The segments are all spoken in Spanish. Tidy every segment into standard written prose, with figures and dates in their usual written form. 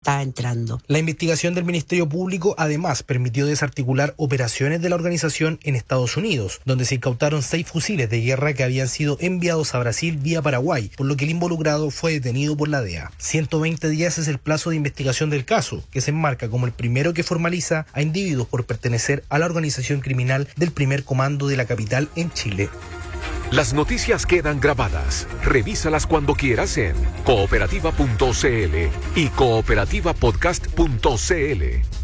está entrando. La investigación del Ministerio Público además permitió desarticular operaciones de la organización en Estados Unidos, donde se incautaron 6 fusiles de guerra que habían sido enviados a Brasil vía Paraguay, por lo que el involucrado fue detenido por la DEA. 120 días es el plazo de investigación del caso, que se enmarca como el primero que formaliza a individuos por pertenecer a la organización criminal del primer comando de la capital en Chile. Las noticias quedan grabadas. Revísalas cuando quieras en cooperativa.cl y cooperativapodcast.cl.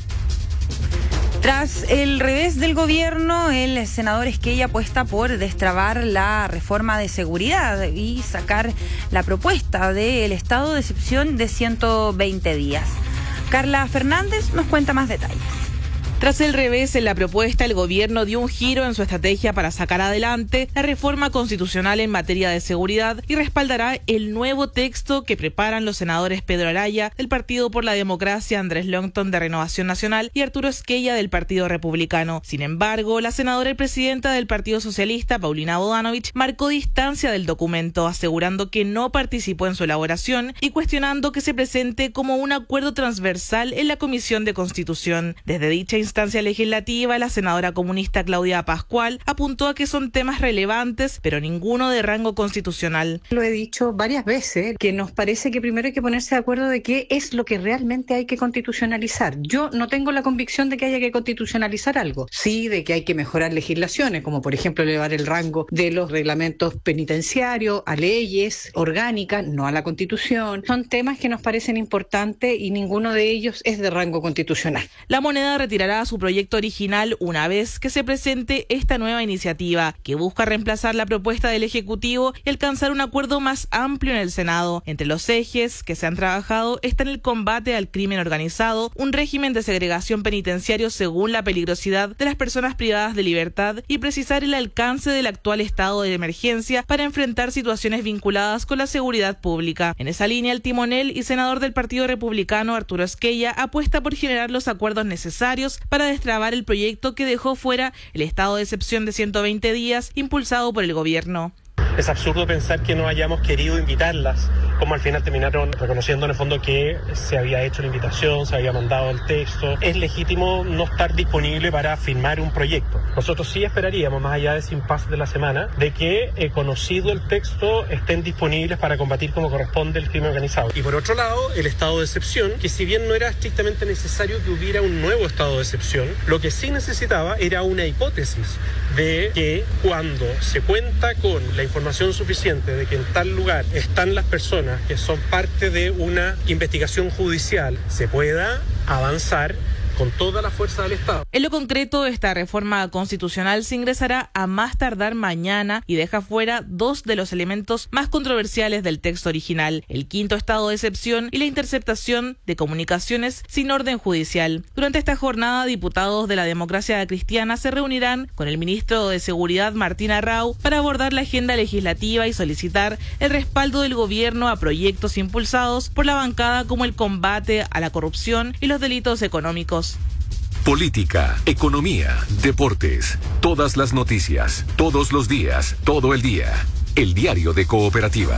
Tras el revés del gobierno, el senador Esquella apuesta por destrabar la reforma de seguridad y sacar la propuesta del estado de excepción de 120 días. Carla Fernández nos cuenta más detalles. Tras el revés en la propuesta, el gobierno dio un giro en su estrategia para sacar adelante la reforma constitucional en materia de seguridad y respaldará el nuevo texto que preparan los senadores Pedro Araya, del Partido por la Democracia, Andrés Longton, de Renovación Nacional, y Arturo Esquella, del Partido Republicano. Sin embargo, la senadora y presidenta del Partido Socialista, Paulina Bodanovich, marcó distancia del documento, asegurando que no participó en su elaboración y cuestionando que se presente como un acuerdo transversal en la Comisión de Constitución. Desde dicha instancia legislativa, la senadora comunista Claudia Pascual apuntó a que son temas relevantes, pero ninguno de rango constitucional. Lo he dicho varias veces, que nos parece que primero hay que ponerse de acuerdo de qué es lo que realmente hay que constitucionalizar. Yo no tengo la convicción de que haya que constitucionalizar algo, sí de que hay que mejorar legislaciones, como por ejemplo elevar el rango de los reglamentos penitenciarios a leyes orgánicas, no a la Constitución. Son temas que nos parecen importantes y ninguno de ellos es de rango constitucional. La Moneda retirará su proyecto original una vez que se presente esta nueva iniciativa, que busca reemplazar la propuesta del Ejecutivo y alcanzar un acuerdo más amplio en el Senado. Entre los ejes que se han trabajado están el combate al crimen organizado, un régimen de segregación penitenciario según la peligrosidad de las personas privadas de libertad y precisar el alcance del actual estado de emergencia para enfrentar situaciones vinculadas con la seguridad pública. En esa línea, el timonel y senador del Partido Republicano, Arturo Esquella, apuesta por generar los acuerdos necesarios para destrabar el proyecto que dejó fuera el estado de excepción de 120 días impulsado por el gobierno. Es absurdo pensar que no hayamos querido invitarlas, como al final terminaron reconociendo en el fondo que se había hecho la invitación, se había mandado el texto. Es legítimo no estar disponible para firmar un proyecto. Nosotros sí esperaríamos, más allá de ese impasse de la semana, de que, conocido el texto, estén disponibles para combatir como corresponde el crimen organizado. Y por otro lado, el estado de excepción, que si bien no era estrictamente necesario que hubiera un nuevo estado de excepción, lo que sí necesitaba era una hipótesis de que cuando se cuenta con la información suficiente de que en tal lugar están las personas que son parte de una investigación judicial, se pueda avanzar con toda la fuerza del Estado. En lo concreto, esta reforma constitucional se ingresará a más tardar mañana y deja fuera 2 de los elementos más controversiales del texto original: el quinto estado de excepción y la interceptación de comunicaciones sin orden judicial. Durante esta jornada, diputados de la Democracia Cristiana se reunirán con el ministro de Seguridad, Martín Arrau, para abordar la agenda legislativa y solicitar el respaldo del gobierno a proyectos impulsados por la bancada como el combate a la corrupción y los delitos económicos. Política, economía, deportes, todas las noticias, todos los días, todo el día. El diario de Cooperativa.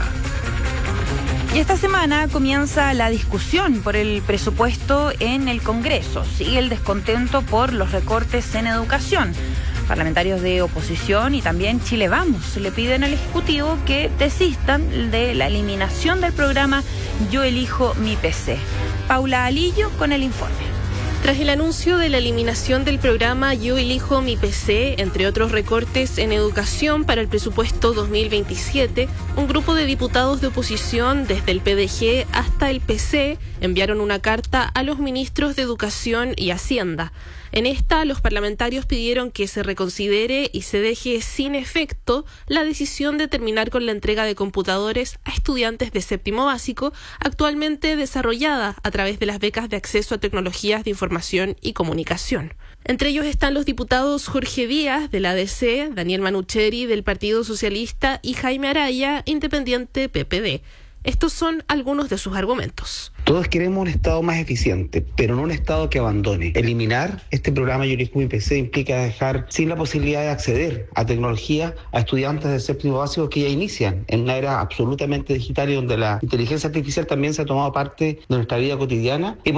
Y esta semana comienza la discusión por el presupuesto en el Congreso. Sigue el descontento por los recortes en educación. Parlamentarios de oposición y también Chile Vamos le piden al Ejecutivo que desistan de la eliminación del programa Yo Elijo Mi PC. Paula Alillo con el informe. Tras el anuncio de la eliminación del programa Yo Elijo Mi PC, entre otros recortes en educación para el presupuesto 2027, un grupo de diputados de oposición, desde el PDG hasta el PC, enviaron una carta a los ministros de Educación y Hacienda. En esta, los parlamentarios pidieron que se reconsidere y se deje sin efecto la decisión de terminar con la entrega de computadores a estudiantes de séptimo básico, actualmente desarrollada a través de las becas de acceso a tecnologías de información y comunicación. Entre ellos están los diputados Jorge Díaz, de la ADC, Daniel Manucheri, del Partido Socialista, y Jaime Araya, independiente PPD. Estos son algunos de sus argumentos. Todos queremos un Estado más eficiente, pero no un Estado que abandone. Eliminar este programa Yo Elijo Mi PC implica dejar sin la posibilidad de acceder a tecnología a estudiantes de séptimo básico que ya inician en una era absolutamente digital y donde la inteligencia artificial también se ha tomado parte de nuestra vida cotidiana.